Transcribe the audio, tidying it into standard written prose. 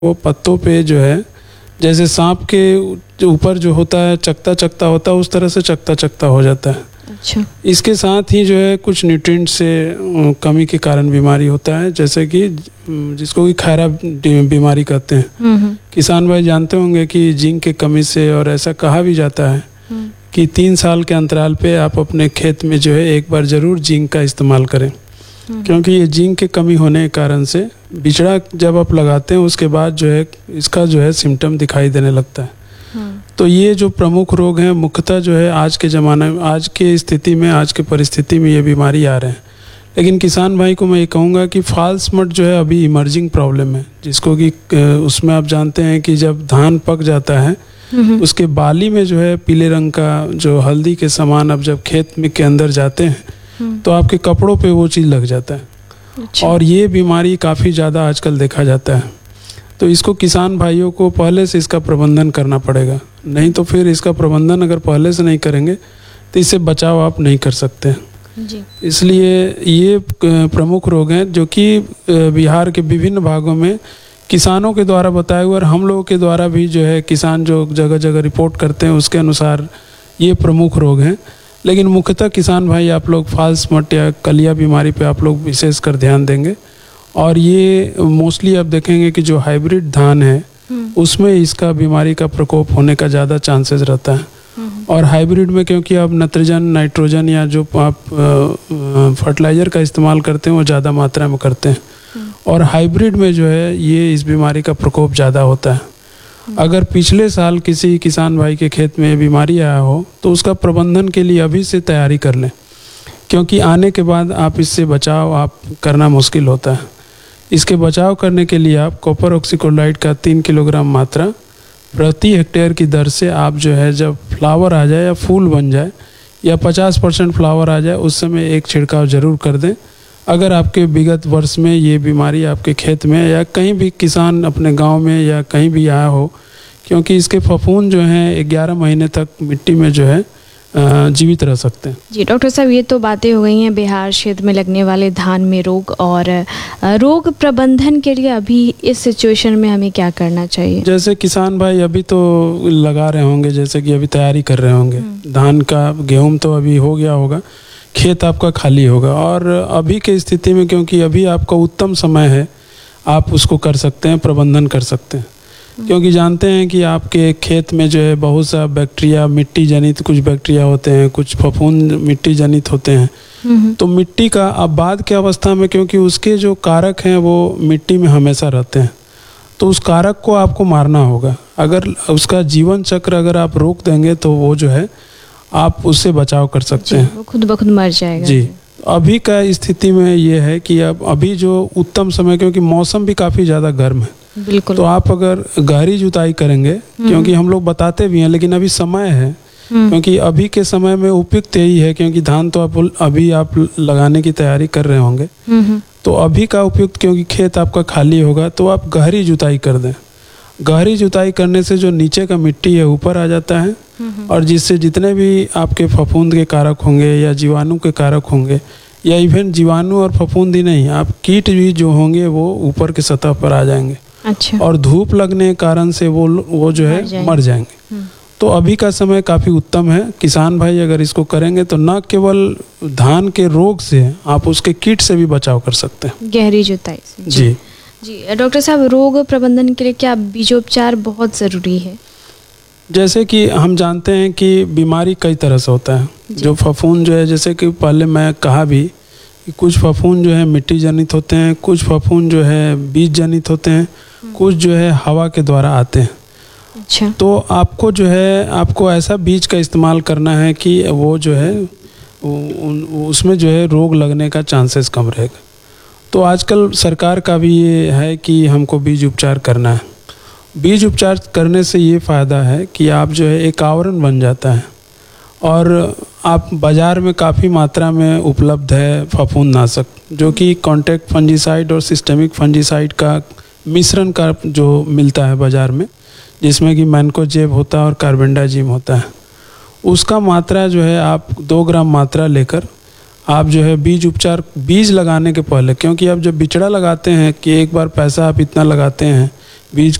वो पत्तों पे जो है जैसे सांप के जो ऊपर जो होता है चकता चकता होता है उस तरह से चकता चकता हो जाता है। अच्छा। इसके साथ ही जो है कुछ न्यूट्रिएंट से कमी के कारण बीमारी होता है, जैसे कि जिसको कि खैरा बीमारी कहते हैं। किसान भाई जानते होंगे कि जिंक की कमी से, और ऐसा कहा भी जाता है कि 3 साल के अंतराल पे आप अपने खेत में जो है एक बार ज़रूर जिंक का इस्तेमाल करें, क्योंकि ये जिंक की कमी होने के कारण से बिचड़ा जब आप लगाते हैं उसके बाद जो है इसका जो है सिम्टम दिखाई देने लगता है। तो ये जो प्रमुख रोग हैं मुख्यतः जो है आज के ज़माने में, आज के स्थिति में, आज के परिस्थिति में ये बीमारी आ रहे हैं। लेकिन किसान भाई को मैं ये कहूँगा कि फॉल्स मट जो है अभी इमर्जिंग प्रॉब्लम है, जिसको कि उसमें आप जानते हैं कि जब धान पक जाता है उसके बाली में जो है पीले रंग का जो हल्दी के समान अब जब खेत में के अंदर जाते हैं तो आपके कपड़ों पे वो चीज़ लग जाता है। अच्छा। और ये बीमारी काफ़ी ज़्यादा आजकल देखा जाता है। तो इसको किसान भाइयों को पहले से इसका प्रबंधन करना पड़ेगा, नहीं तो फिर इसका प्रबंधन अगर पहले से नहीं करेंगे तो इससे बचाव आप नहीं कर सकते जी। इसलिए ये प्रमुख रोग हैं जो कि बिहार के विभिन्न भागों में किसानों के द्वारा बताए हुए और हम लोगों के द्वारा भी जो है किसान जो जगह जगह रिपोर्ट करते हैं उसके अनुसार ये प्रमुख रोग हैं। लेकिन मुख्यतः किसान भाई आप लोग फॉल्स मट या कलिया बीमारी पे आप लोग विशेष कर ध्यान देंगे, और ये मोस्टली आप देखेंगे कि जो हाइब्रिड धान है उसमें इसका बीमारी का प्रकोप होने का ज़्यादा चांसेस रहता है। और हाइब्रिड में क्योंकि अब नाइट्रोजन या जो आप फर्टिलाइज़र का इस्तेमाल करते हैं वो ज़्यादा मात्रा में करते हैं, और हाइब्रिड में जो है ये इस बीमारी का प्रकोप ज़्यादा होता है। अगर पिछले साल किसी किसान भाई के खेत में बीमारी आया हो तो उसका प्रबंधन के लिए अभी से तैयारी कर लें, क्योंकि आने के बाद आप इससे बचाव आप करना मुश्किल होता है। इसके बचाव करने के लिए आप कॉपर ऑक्सीक्लोराइड का 3 किलोग्राम मात्रा प्रति हेक्टेयर की दर से आप जो है जब फ्लावर आ जाए या फूल बन जाए या 50% फ्लावर आ जाए उस समय एक छिड़काव ज़रूर कर दें। अगर आपके विगत वर्ष में ये बीमारी आपके खेत में या कहीं भी किसान अपने गांव में या कहीं भी आया हो, क्योंकि इसके फफूंद जो हैं 11 महीने तक मिट्टी में जो है जीवित रह सकते हैं। जी डॉक्टर साहब, ये तो बातें हो गई हैं बिहार क्षेत्र में लगने वाले धान में रोग, और रोग प्रबंधन के लिए अभी इस सिचुएशन में हमें क्या करना चाहिए? जैसे किसान भाई अभी तो लगा रहे होंगे, जैसे कि अभी तैयारी कर रहे होंगे धान का, गेहूं तो अभी हो गया होगा, खेत आपका खाली होगा, और अभी के स्थिति में क्योंकि अभी आपका उत्तम समय है आप उसको कर सकते हैं, प्रबंधन कर सकते हैं। क्योंकि जानते हैं कि आपके खेत में जो है बहुत सा बैक्टीरिया, मिट्टी जनित कुछ बैक्टीरिया होते हैं, कुछ फफूंद मिट्टी जनित होते हैं। तो मिट्टी का अब बाद के अवस्था में क्योंकि उसके जो कारक हैं वो मिट्टी में हमेशा रहते हैं, तो उस कारक को आपको मारना होगा। अगर उसका जीवन चक्र अगर आप रोक देंगे तो वो जो है आप उससे बचाव कर सकते हैं, वो खुद ब खुद मर जाएगा। जी। अभी का स्थिति में ये है कि अब अभी जो उत्तम समय, क्योंकि मौसम भी काफ़ी ज़्यादा गर्म है, बिल्कुल, तो आप अगर गहरी जुताई करेंगे, क्योंकि हम लोग बताते भी हैं लेकिन अभी समय है, क्योंकि अभी के समय में उपयुक्त यही है, क्योंकि धान तो अभी आप लगाने की तैयारी कर रहे होंगे, तो अभी का उपयुक्त, क्योंकि खेत आपका खाली होगा तो आप गहरी जुताई कर दें। गहरी जुताई करने से जो नीचे का मिट्टी है ऊपर आ जाता है, और जिससे जितने भी आपके फफूंद के कारक होंगे या जीवाणु के कारक होंगे, या इवन जीवाणु और फफूंद ही नहीं, आप कीट भी जो होंगे वो ऊपर की सतह पर आ जाएंगे। अच्छा। और धूप लगने के कारण से वो जो है मर जाएंगे। तो अभी का समय काफ़ी उत्तम है। किसान भाई अगर इसको करेंगे तो न केवल धान के रोग से आप उसके कीट से भी बचाव कर सकते हैं, गहरी जुताई से। जी जी डॉक्टर साहब, रोग प्रबंधन के लिए क्या बीजोपचार बहुत ज़रूरी है? जैसे कि हम जानते हैं कि बीमारी कई तरह से होता है। जो फफूंद जो है, जैसे कि पहले मैं कहा भी कि कुछ फफूंद जो है मिट्टी जनित होते हैं, कुछ फफूंद जो है बीज जनित होते हैं, कुछ जो है हवा के द्वारा आते हैं। अच्छा। तो आपको जो है आपको ऐसा बीज का इस्तेमाल करना है कि वो जो है उसमें जो है रोग लगने का चांसेस कम रहेगा। तो आजकल सरकार का भी ये है कि हमको बीज उपचार करना है। बीज उपचार करने से ये फ़ायदा है कि आप जो है एक आवरण बन जाता है, और आप बाज़ार में काफ़ी मात्रा में उपलब्ध है फफूंदनाशक, जो कि कॉन्टैक्ट फंजीसाइड और सिस्टेमिक फंजीसाइड का मिश्रण का जो मिलता है बाज़ार में, जिसमें कि मैनकोजेब होता है और कार्बेंडाजिम होता है। उसका मात्रा जो है आप 2 ग्राम मात्रा लेकर आप जो है बीज उपचार, बीज लगाने के पहले, क्योंकि आप जब बिचड़ा लगाते हैं कि एक बार पैसा आप इतना लगाते हैं बीज